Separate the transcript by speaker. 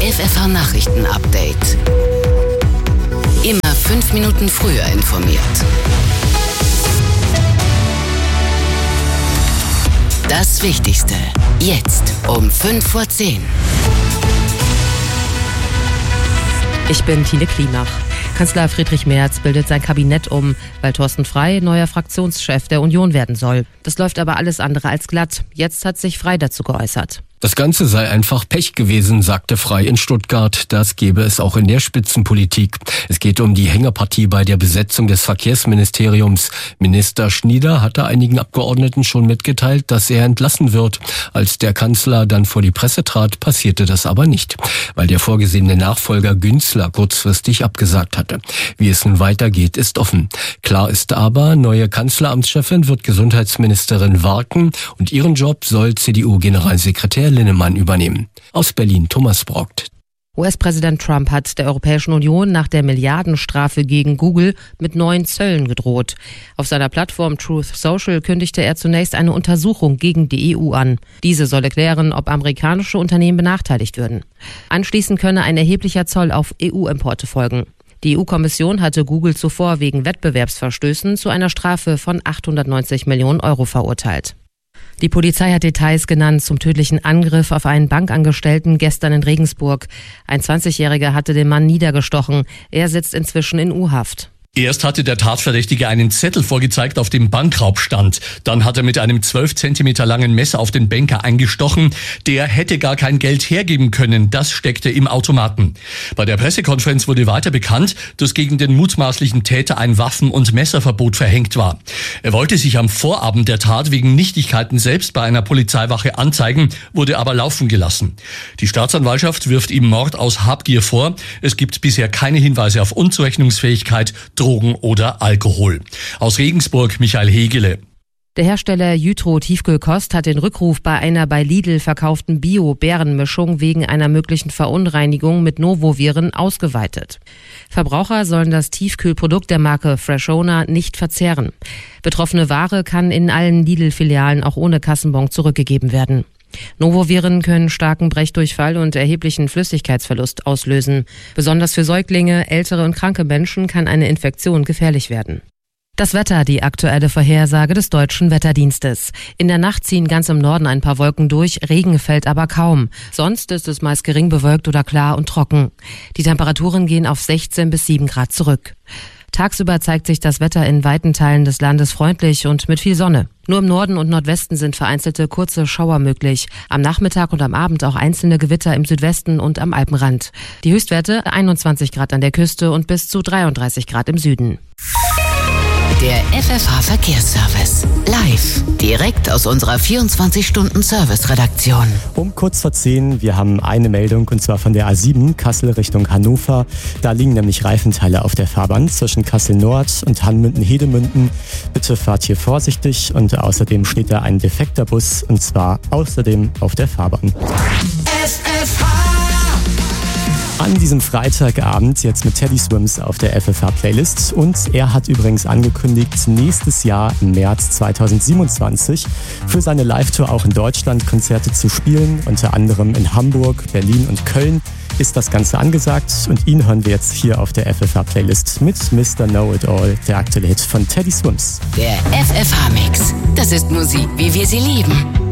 Speaker 1: FFH-Nachrichten-Update. Immer 5 Minuten früher informiert. Das Wichtigste jetzt um 5:10 Uhr.
Speaker 2: Ich bin Tine Klimach. Kanzler Friedrich Merz bildet sein Kabinett um, weil Thorsten Frey neuer Fraktionschef der Union werden soll. Das läuft aber alles andere als glatt. Jetzt hat sich Frey dazu geäußert.
Speaker 3: Das Ganze sei einfach Pech gewesen, sagte Frey in Stuttgart. Das gebe es auch in der Spitzenpolitik. Es geht um die Hängepartie bei der Besetzung des Verkehrsministeriums. Minister Schnieder hatte einigen Abgeordneten schon mitgeteilt, dass er entlassen wird. Als der Kanzler dann vor die Presse trat, passierte das aber nicht, weil der vorgesehene Nachfolger Günzler kurzfristig abgesagt hatte. Wie es nun weitergeht, ist offen. Klar ist aber, neue Kanzleramtschefin wird Gesundheitsministerin Warken und ihren Job soll CDU-Generalsekretär Linnemann übernehmen. Aus Berlin Thomas Brockt.
Speaker 2: US-Präsident Trump hat der Europäischen Union nach der Milliardenstrafe gegen Google mit neuen Zöllen gedroht. Auf seiner Plattform Truth Social kündigte er zunächst eine Untersuchung gegen die EU an. Diese solle klären, ob amerikanische Unternehmen benachteiligt würden. Anschließend könne ein erheblicher Zoll auf EU-Importe folgen. Die EU-Kommission hatte Google zuvor wegen Wettbewerbsverstößen zu einer Strafe von 890 Millionen Euro verurteilt. Die Polizei hat Details genannt zum tödlichen Angriff auf einen Bankangestellten gestern in Regensburg. Ein 20-Jähriger hatte den Mann niedergestochen. Er sitzt inzwischen in U-Haft.
Speaker 4: Erst hatte der Tatverdächtige einen Zettel vorgezeigt, auf dem Bankraub stand. Dann hat er mit einem 12 Zentimeter langen Messer auf den Banker eingestochen. Der hätte gar kein Geld hergeben können. Das steckte im Automaten. Bei der Pressekonferenz wurde weiter bekannt, dass gegen den mutmaßlichen Täter ein Waffen- und Messerverbot verhängt war. Er wollte sich am Vorabend der Tat wegen Nichtigkeiten selbst bei einer Polizeiwache anzeigen, wurde aber laufen gelassen. Die Staatsanwaltschaft wirft ihm Mord aus Habgier vor. Es gibt bisher keine Hinweise auf Unzurechnungsfähigkeit, Drogen oder Alkohol. Aus Regensburg Michael Hegele.
Speaker 2: Der Hersteller Jytro Tiefkühlkost hat den Rückruf bei einer bei Lidl verkauften Bio-Beerenmischung wegen einer möglichen Verunreinigung mit Novoviren ausgeweitet. Verbraucher sollen das Tiefkühlprodukt der Marke Freshona nicht verzehren. Betroffene Ware kann in allen Lidl-Filialen auch ohne Kassenbon zurückgegeben werden. Novoviren können starken Brechdurchfall und erheblichen Flüssigkeitsverlust auslösen. Besonders für Säuglinge, ältere und kranke Menschen kann eine Infektion gefährlich werden. Das Wetter, die aktuelle Vorhersage des Deutschen Wetterdienstes. In der Nacht ziehen ganz im Norden ein paar Wolken durch, Regen fällt aber kaum. Sonst ist es meist gering bewölkt oder klar und trocken. Die Temperaturen gehen auf 16 bis 7 Grad zurück. Tagsüber zeigt sich das Wetter in weiten Teilen des Landes freundlich und mit viel Sonne. Nur im Norden und Nordwesten sind vereinzelte kurze Schauer möglich. Am Nachmittag und am Abend auch einzelne Gewitter im Südwesten und am Alpenrand. Die Höchstwerte 21 Grad an der Küste und bis zu 33 Grad im Süden.
Speaker 1: Der FFH-Verkehrsservice. Live. Direkt aus unserer 24-Stunden-Service-Redaktion.
Speaker 5: Um kurz vor 10, wir haben eine Meldung und zwar von der A7 Kassel Richtung Hannover. Da liegen nämlich Reifenteile auf der Fahrbahn zwischen Kassel Nord und Hannmünden-Hedemünden. Bitte fahrt hier vorsichtig und außerdem steht da ein defekter Bus und zwar außerdem auf der Fahrbahn. An diesem Freitagabend jetzt mit Teddy Swims auf der FFH-Playlist. Und er hat übrigens angekündigt, nächstes Jahr im März 2027 für seine Live-Tour auch in Deutschland Konzerte zu spielen. Unter anderem in Hamburg, Berlin und Köln ist das Ganze angesagt. Und ihn hören wir jetzt hier auf der FFH-Playlist mit Mr. Know-It-All, der aktuelle Hit von Teddy Swims.
Speaker 1: Der FFH-Mix. Das ist Musik, wie wir sie lieben.